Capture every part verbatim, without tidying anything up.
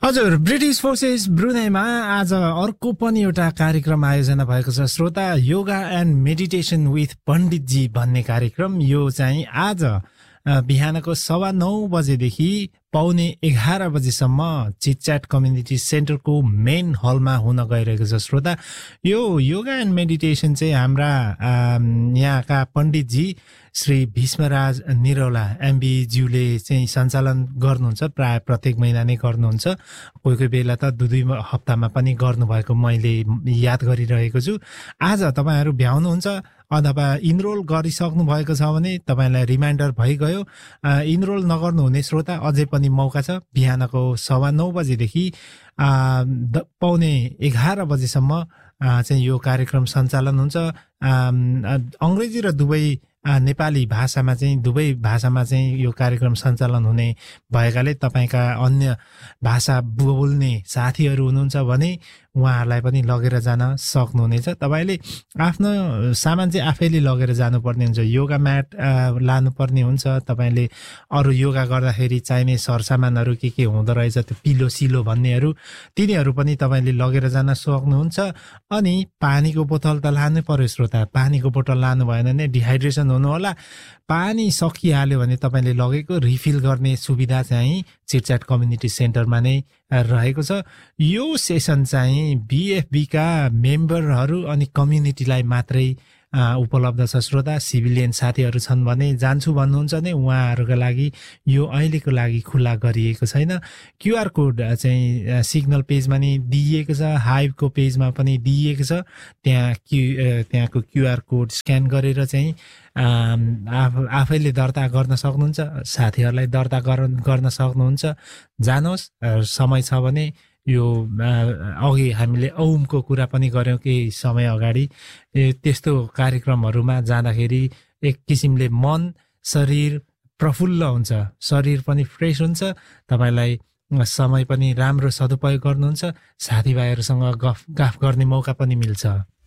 हजुर, British forces ब्रुनेईमा आज अर्को पनि एउटा कार्यक्रम आयोजना भएको छ श्रोता, योगा एन्ड मेडिटेसन विथ पण्डितजी भन्ने कार्यक्रम। यो चाहिँ आज बिहानको सवा नौ बजेदेखि पाउने एघार बजेसम्म चिटच्याट कम्युनिटी सेन्टरको मेन हलमा हुन गइरहेको छ श्रोता। यो योगा एन्ड मेडिटेसन चाहिँ हाम्रा यहाँका पण्डितजी श्री भीष्मराज निरौला एमबीज्यूले चाहिँ सञ्चालन गर्नुहुन्छ। प्राय प्रत्येक महिना नै गर्नुहुन्छ, कोही कोही बेला त दुई दुई हप्तामा पनि गर्नुभएको मैले याद गरिरहेको छु। आज तपाईँहरू भ्याउनुहुन्छ अथवा इनरोल गरिसक्नु भएको छ भने तपाईँलाई रिमाइन्डर भइगयो। इनरोल नगर्नुहुने श्रोता अझै पनि मौका छ। बिहानको सवा नौ बजेदेखि पाउने एघार बजेसम्म चाहिँ यो कार्यक्रम सञ्चालन हुन्छ। अङ्ग्रेजी र दुवै नेपाली भाषामा चाहिँ दुवै भाषामा चाहिँ यो कार्यक्रम सञ्चालन हुने भएकाले तपाईँका अन्य भाषा बोल्ने साथीहरू हुनुहुन्छ भने उहाँहरूलाई पनि लगेर जान सक्नुहुनेछ। तपाईँले आफ्नो सामान चाहिँ आफैले लगेर जानुपर्ने हुन्छ। योगा म्याट लानुपर्ने हुन्छ। तपाईँले अरू योगा गर्दाखेरि चाहिने सरसामानहरू के के हुँदो रहेछ, त्यो पिलो सिलो भन्नेहरू तिनीहरू पनि तपाईँले लगेर जान सक्नुहुन्छ। अनि पानीको बोतल त लानै पर्यो श्रोता। पानीको बोतल लानु भएन भने डिहाइड्रेसन हुनु होला। पानी सकिहाल्यो भने तपाईँले लगेको रिफिल गर्ने सुविधा चाहिँ चिटच्याट कम्युनिटी सेन्टरमा नै रहेको छ। यो सेसन चाहिँ बिएफबीका मेम्बरहरू अनि कम्युनिटीलाई मात्रै उपलब्ध छ श्रोता। सिभिलियन साथीहरू छन् भने जान्छु भन्नुहुन्छ भने उहाँहरूका लागि यो अहिलेको लागि खुला गरिएको छैन। क्युआर कोड चाहिँ सिग्नल पेजमा नि दिइएको छ, हाइभको पेजमा पनि दिइएको छ। त्यहाँ क्यु त्यहाँको क्युआर कोड स्क्यान गरेर चाहिँ आफैले दर्ता गर्न सक्नुहुन्छ, साथीहरूलाई दर्ता गर्न सक्नुहुन्छ। जानुहोस्, समय छ भने। यो अघि हामीले औमको कुरा पनि गऱ्यौँ केही समय अगाडि। त्यस्तो कार्यक्रमहरूमा जाँदाखेरि एक किसिमले मन शरीर प्रफुल्ल हुन्छ, शरीर पनि फ्रेस हुन्छ। तपाईँलाई समय पनि राम्रो सदुपयोग गर्नुहुन्छ, साथीभाइहरूसँग गफ गफ गर्ने मौका पनि मिल्छ।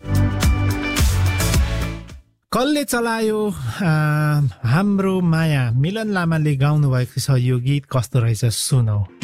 कसले चलायो हाम्रो माया, मिलन लामाले गाउनु भएको छ यो गीत। कस्तो रहेछ सुनौ।